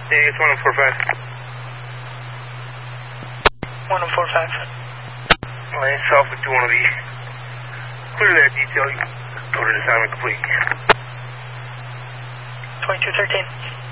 Yeah, it's 1045. 1045. Land south with 2 Clear that detail. Go to the assignment complete. 2213.